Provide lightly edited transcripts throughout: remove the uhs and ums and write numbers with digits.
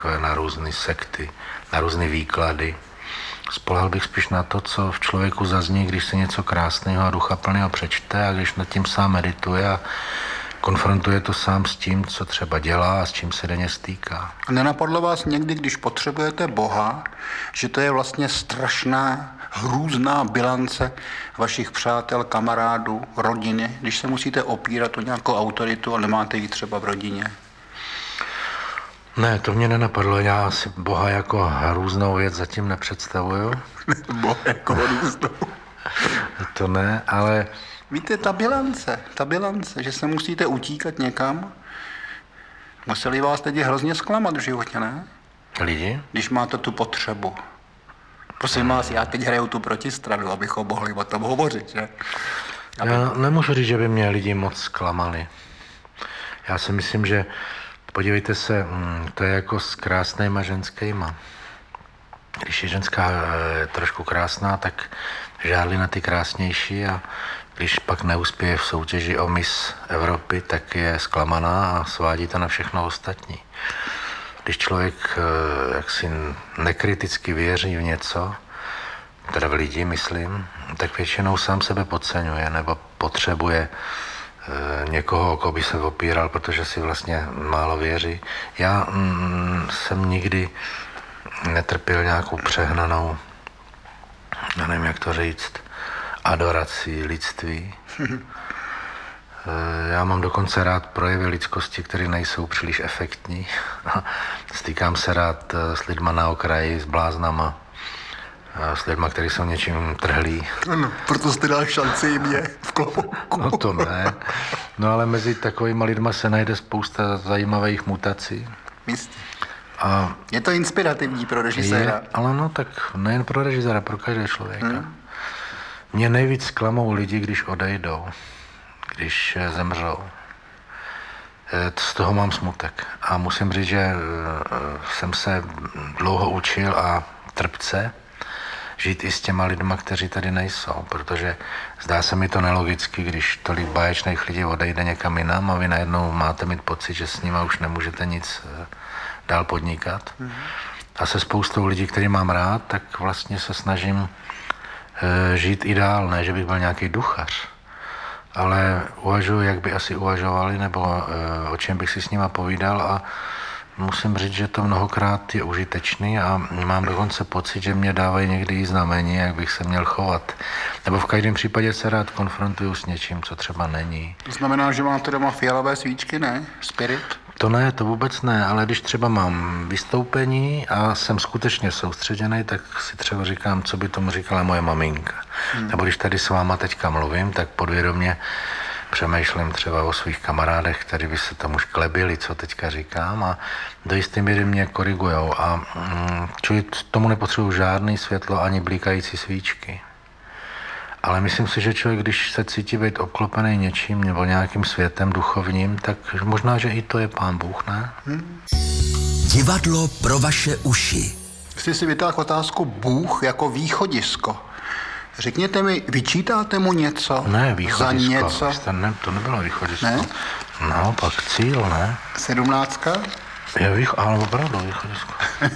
na různé sekty, na různé výklady. Spolehal bych spíš na to, co v člověku zazní, když se něco krásného a duchaplného přečte a když nad tím sám medituje a konfrontuje to sám s tím, co třeba dělá a s čím se denně stýká. Nenapadlo vás někdy, když potřebujete Boha, že to je vlastně strašná, hrůzná bilance vašich přátel, kamarádů, rodiny, když se musíte opírat o nějakou autoritu a nemáte ji třeba v rodině? Ne, to mě nenapadlo. Já si Boha jako hrůznou věc zatím nepředstavuju. Boha jako hrůznou. To ne, ale... Víte, ta bilance, že se musíte utíkat někam, museli vás teď hrozně zklamat v životě, ne? Lidi? Když máte tu potřebu. Prosím vás, já teď hraju tu protistranu, abychom mohli o tom hovořit, že? Já nemůžu říct, že by mě lidi moc zklamali. Já si myslím, že podívejte se, to je jako s krásnýma ženskýma. Když je ženská trošku krásná, tak žádli na ty krásnější a když pak neuspěje v soutěži o Miss Evropy, tak je zklamaná a svádí to na všechno ostatní. Když člověk jaksi nekriticky věří v něco, teda v lidi, myslím, tak většinou sám sebe podceňuje nebo potřebuje někoho, o koho by se opíral, protože si vlastně málo věří. Já jsem nikdy netrpěl nějakou přehnanou, já nevím, jak to říct, adorací lidství. Já mám dokonce rád projevy lidskosti, které nejsou příliš efektní. Stýkám se rád s lidma na okraji, s bláznama, s lidma, kteří jsou něčím trhlí. Ano, proto jste dal šanci jim je v klobouku. No to ne. No ale mezi takovýma lidma se najde spousta zajímavých mutací. Jistě. A je to inspirativní pro režiséra. Ale no tak nejen pro režiséra, pro každého člověka. Mě nejvíc zklamou lidi, když odejdou, když zemřou. Z toho mám smutek. A musím říct, že jsem se dlouho učil a trpce žít i s těma lidma, kteří tady nejsou, protože zdá se mi to nelogicky, když tolik báječných lidí odejde někam jinam a vy najednou máte mít pocit, že s nima už nemůžete nic dál podnikat. A se spoustou lidí, který mám rád, tak vlastně se snažím žít i dál, ne, že bych byl nějaký duchař, ale uvažuji, jak by asi uvažovali, nebo o čem bych si s nima povídal a musím říct, že to mnohokrát je užitečný a mám dokonce pocit, že mě dávají někdy i znamení, jak bych se měl chovat. Nebo v každém případě se rád konfrontuju s něčím, co třeba není. To znamená, že máte doma fialové svíčky, ne? Spirit? To ne, to vůbec ne, ale když třeba mám vystoupení a jsem skutečně soustředěný, tak si třeba říkám, co by tomu říkala moje maminka. Nebo když tady s váma teďka mluvím, tak podvědomě přemýšlím třeba o svých kamarádech, kteří by se tomu šklebili, co teďka říkám a do jisté míry mě korigujou a čili tomu nepotřebuji žádný světlo ani blikající svíčky. Ale myslím si, že člověk, když se cítí být obklopený něčím nebo nějakým světem duchovním, tak možná, že i to je Pán Bůh, ne? Divadlo pro vaše uši. Jste si vytáhl otázku Bůh jako východisko. Řekněte mi, vyčítáte mu něco? Ne, východisko. Za něco? To nebylo východisko. Ne? Naopak cíl, ne? 17. Ale opravdu východisko.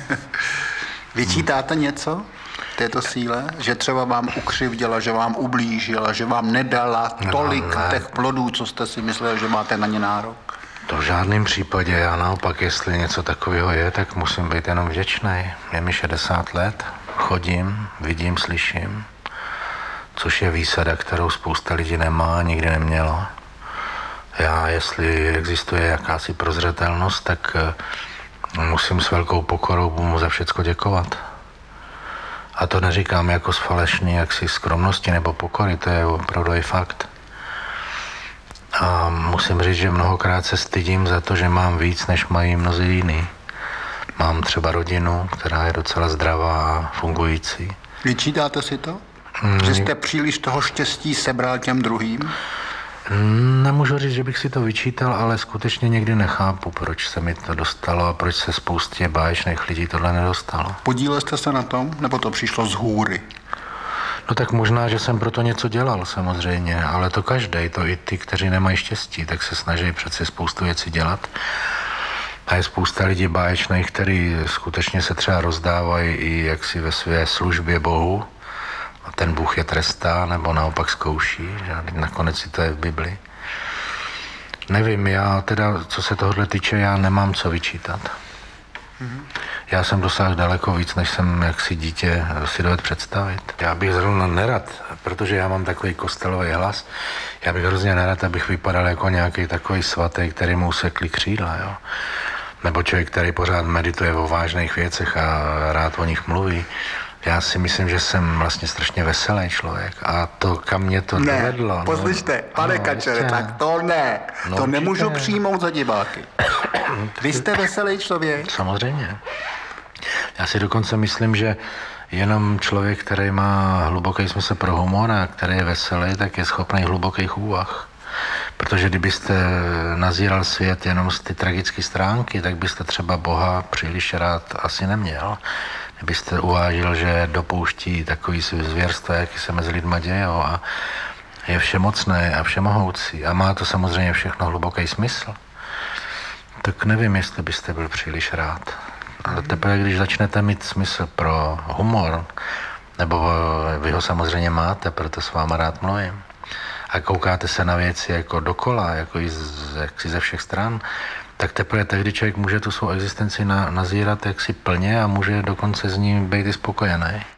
Vyčítáte něco této síle? Že třeba vám ukřivděla, že vám ublížila, že vám nedala tolik těch plodů, co jste si mysleli, že máte na ně nárok? To v žádném případě. Já naopak, jestli něco takového je, tak musím být jenom vděčný. Je mi 60 let, chodím, vidím, slyším, což je výsada, kterou spousta lidí nemá a nikdy nemělo. Já, jestli existuje jakási prozřetelnost, tak musím s velkou pokorou mu za všecko děkovat. A to neříkám jako z falešný jaksi skromnosti nebo pokory, to je opravdu i fakt. A musím říct, že mnohokrát se stydím za to, že mám víc, než mají mnozí jiní. Mám třeba rodinu, která je docela zdravá a fungující. Vyčítáte si to? Že jste příliš toho štěstí sebral těm druhým? Nemůžu říct, že bych si to vyčítal, ale skutečně někdy nechápu, proč se mi to dostalo a proč se spoustě báječných lidí tohle nedostalo. Podílel jste se na tom, nebo to přišlo z hůry? No tak možná, že jsem proto něco dělal samozřejmě, ale to každej, to i ty, kteří nemají štěstí, tak se snaží přece spoustu věcí dělat. A je spousta lidí báječných, který skutečně se třeba rozdávají i jaksi ve své službě Bohu. A ten Bůh je trestá, nebo naopak zkouší, že nakonec si to je v Bibli. Nevím, já teda, co se tohohle týče, já nemám co vyčítat. Já jsem dosáhl daleko víc, než jsem jaksi dítě si dovedl představit. Já bych zrovna nerad, protože já mám takový kostelový hlas, já bych hrozně nerad, abych vypadal jako nějaký takový svatý, který mu usekli křídla, jo. Nebo člověk, který pořád medituje o vážných věcech a rád o nich mluví. Já si myslím, že jsem vlastně strašně veselý člověk a to, kam mě to dovedlo. Poslyšte, pane Kačere, tak to ne. No, to určitě. nemůžu přijmout za diváky. Vy jste veselý člověk? Samozřejmě. Já si dokonce myslím, že jenom člověk, který má hluboký smysl pro humor a který je veselý, tak je schopný hlubokých úvah. Protože kdybyste nazíral svět jenom z ty tragické stránky, tak byste třeba Boha příliš rád asi neměl. Kdybyste uvážil, že dopouští takový zvěrstva, jaký se mezi lidma dějou a je všemocný a všemohoucí a má to samozřejmě všechno hluboký smysl, tak nevím, jestli byste byl příliš rád. Ale teprve, když začnete mít smysl pro humor, nebo vy ho samozřejmě máte, proto s váma rád mluvím, a koukáte se na věci jako dokola, jako jaksi ze všech stran, tak teprve tehdy člověk může tu svou existenci nazírat jaksi plně a může dokonce z ní být i spokojený.